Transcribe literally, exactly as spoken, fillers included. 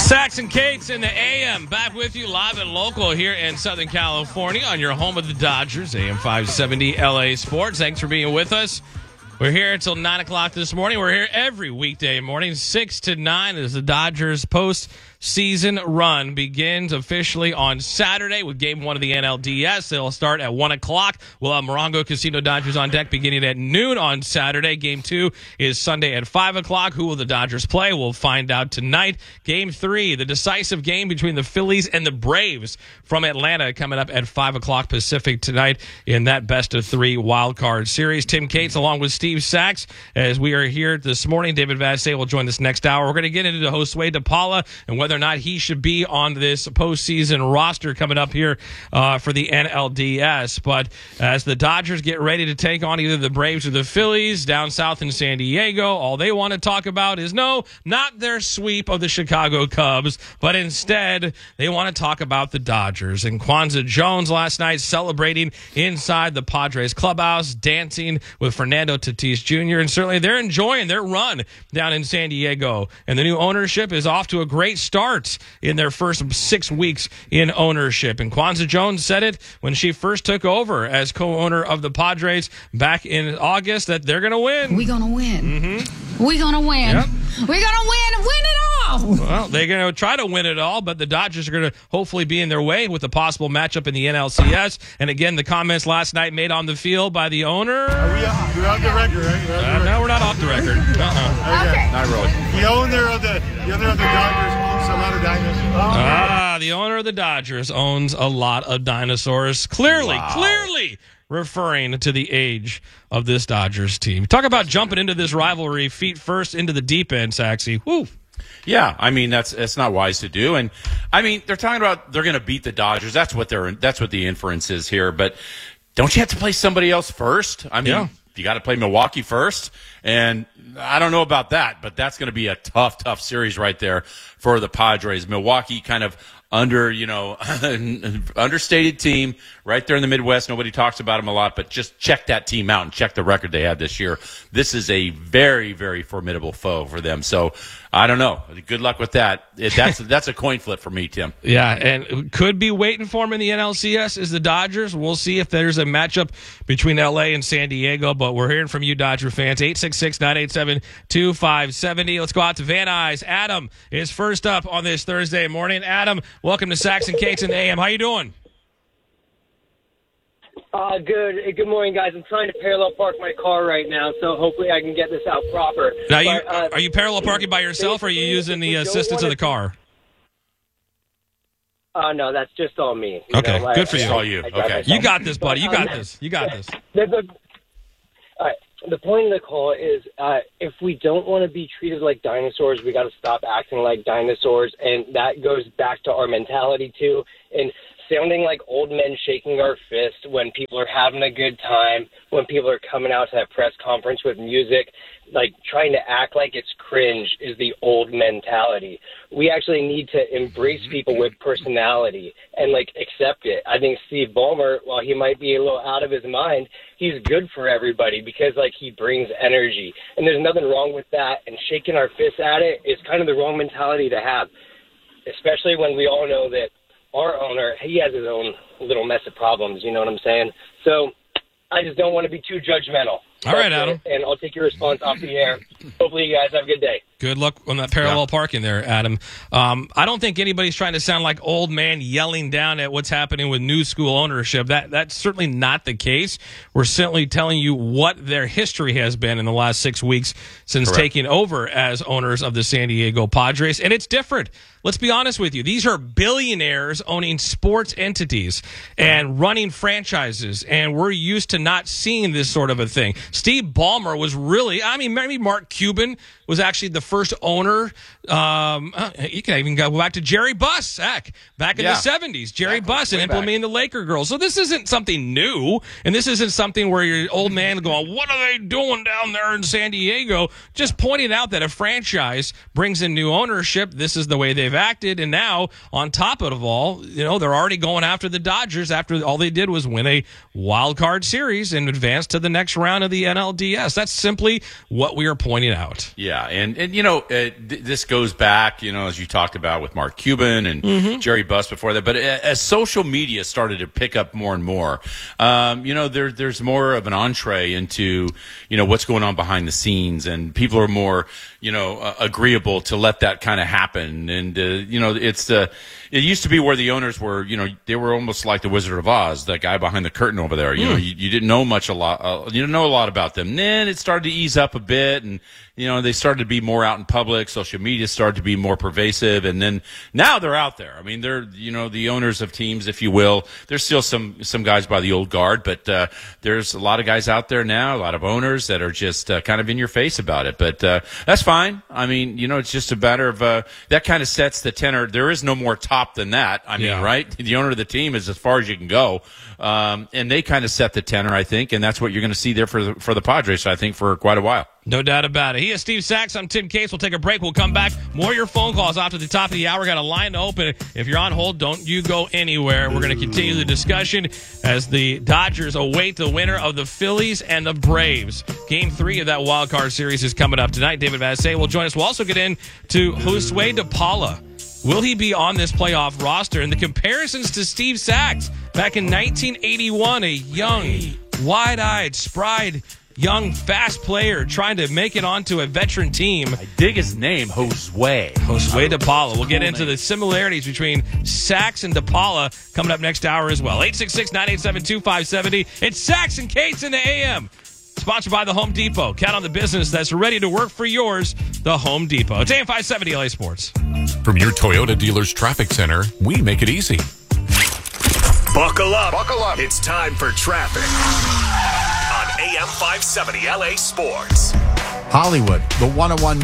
Sax and Cates in the A M, back with you live and local here in Southern California on your home of the Dodgers, A M five seventy L A Sports. Thanks for being with us. We're here until nine o'clock this morning. We're here every weekday morning, six to nine, as the Dodgers post-season run begins officially on Saturday with Game one of the N L D S. It'll start at one o'clock. We'll have Morongo Casino Dodgers on deck beginning at noon on Saturday. Game two is Sunday at five o'clock. Who will the Dodgers play? We'll find out tonight. Game three, the decisive game between the Phillies and the Braves from Atlanta, coming up at five o'clock Pacific tonight in that best-of-three wild card series. Tim Cates along with Steve Sax, as we are here this morning. David Vassay will join us next hour. We're going to get into Josue DePaula and whether or not he should be on this postseason roster coming up here uh, for the N L D S. But as the Dodgers get ready to take on either the Braves or the Phillies down south in San Diego, all they want to talk about is no, not their sweep of the Chicago Cubs, but instead they want to talk about the Dodgers. And Kwanzaa Jones last night celebrating inside the Padres clubhouse, dancing with Fernando Tatis Junior And certainly they're enjoying their run down in San Diego. And the new ownership is off to a great start in their first six weeks in ownership. And Kwanzaa Jones said it when she first took over as co-owner of the Padres back in August, that they're going to win. We're going to win. Mm-hmm. We're going to win. Yep. We're going to win. Win it all. Well, they're going to try to win it all, but the Dodgers are going to hopefully be in their way with a possible matchup in the N L C S. And again, the comments last night made on the field by the owner. Are we off, we're off the record, right? We're Uh, the no, we're not off the record. Uh-uh. Okay. Not really. The owner of the the owner of the Dodgers owns a lot of dinosaurs. Ah, the owner of the Dodgers owns a lot of dinosaurs. Clearly, Wow. clearly referring to the age of this Dodgers team. Talk about jumping into this rivalry feet first into the deep end, Saxy. Woo. Yeah, I mean that's that's not wise to do, and I mean they're talking about they're going to beat the Dodgers. That's what they're that's what the inference is here. But don't you have to play somebody else first? I mean, Yeah. you got to play Milwaukee first, and I don't know about that, but that's going to be a tough, tough series right there for the Padres. Milwaukee kind of under, you know, understated team right there in the Midwest. Nobody talks about them a lot, but just check that team out and check the record they had this year. This is a very, very formidable foe for them. So I don't know. Good luck with that. It, that's that's a coin flip for me, Tim. Yeah, and could be waiting for him in the N L C S is the Dodgers. We'll see if there's a matchup between L A and San Diego, but we're hearing from you, Dodger fans. eight six six, nine eight seven, two five seven zero. Let's go out to Van Nuys. Adam is first up on this Thursday morning. Adam, welcome to Sax and Cates in the A M. How you doing? Uh, good. Good morning, guys. I'm trying to parallel park my car right now, so hopefully I can get this out proper. Now, you, But, uh, are you parallel parking by yourself, or are you using the we don't assistance of wanna- the car? Uh, no, that's just all me. You Okay, know, I- good for I- you. All you. I drive Okay. myself. You got this, buddy. You got But, um, this. You got this. The, the, all right. The point of the call is uh, if we don't want to be treated like dinosaurs, we got to stop acting like dinosaurs, and that goes back to our mentality too. And sounding like old men shaking our fist when people are having a good time, when people are coming out to that press conference with music, like trying to act like it's cringe is the old mentality. We actually need to embrace people with personality and like accept it. I think Steve Ballmer, while he might be a little out of his mind, he's good for everybody because like he brings energy, and there's nothing wrong with that. And shaking our fists at it is kind of the wrong mentality to have, especially when we all know that our owner, he has his own little mess of problems, you know what I'm saying? So I just don't want to be too judgmental. All right, That's Adam. it, and I'll take your response off the air. Hopefully you guys have a good day. Good luck on that parallel parking there, Adam. Um, I don't think anybody's trying to sound like old man yelling down at what's happening with new school ownership. That That's certainly not the case. We're certainly telling you what their history has been in the last six weeks since Correct. taking over as owners of the San Diego Padres. And it's different. Let's be honest with you. These are billionaires owning sports entities and running franchises, and we're used to not seeing this sort of a thing. Steve Ballmer was really, I mean, maybe Mark Cuban was actually the first owner. Um, uh, you can even go back to Jerry Buss, heck, back in Yeah. the seventies. Jerry Exactly. Buss and Way implementing the Laker girls. So this isn't something new, and this isn't something where your old man going, what are they doing down there in San Diego? Just pointing out that a franchise brings in new ownership. This is the way they've acted, and now on top of it all, you know, they're already going after the Dodgers after all they did was win a wild card series and advance to the next round of the N L D S. That's simply what we are pointing out. Yeah. Yeah, and, and you know, uh, th- this goes back, you know, as you talked about with Mark Cuban and mm-hmm. Jerry Buss before that. But as social media started to pick up more and more, um, you know, there, there's more of an entree into, you know, what's going on behind the scenes, and people are more, you know, uh, agreeable to let that kind of happen. And, uh, you know, it's the, it used to be where the owners were, you know, they were almost like the Wizard of Oz, that guy behind the curtain over there. You mm. know, you, you didn't know much a lot, uh, you didn't know a lot about them. And then it started to ease up a bit, and, you know, they started to be more out in public. Social media started to be more pervasive, and then now they're out there. I mean, they're, you know, the owners of teams, if you will. There's still some some guys by the old guard, but uh, there's a lot of guys out there now, a lot of owners that are just uh, kind of in your face about it. But uh, that's fine. I mean, you know, it's just a matter of uh, that kind of sets the tenor. There is no more top than that. I mean, yeah. right? The owner of the team is as far as you can go, um, and they kind of set the tenor, I think, and that's what you're going to see there for the, for the Padres, I think, for quite a while. No doubt about it. He is Steve Sachs. I'm Tim Case. We'll take a break. We'll come back. More of your phone calls off to the top of the hour. Got a line open. If you're on hold, don't you go anywhere. We're going to continue the discussion as the Dodgers await the winner of the Phillies and the Braves. Game three of that wild card series is coming up tonight. David Vassegh will join us. We'll also get into Josue De Paula. Will he be on this playoff roster? And the comparisons to Steve Sachs back in nineteen eighty-one, a young, wide-eyed, spry, young, fast player trying to make it onto a veteran team. I dig his name, Josue. Josue De Paula. We'll get into the similarities between Sachs and De Paula coming up next hour as well. eight six six, nine eight seven, two five seven zero. It's Sachs and Case in the A M. Sponsored by the Home Depot. Count on the business that's ready to work for yours, the Home Depot. It's A M five seventy L A Sports. From your Toyota dealer's traffic center, we make it easy. Buckle up. Buckle up. It's time for traffic on A M five seventy L A Sports. Hollywood, the one oh one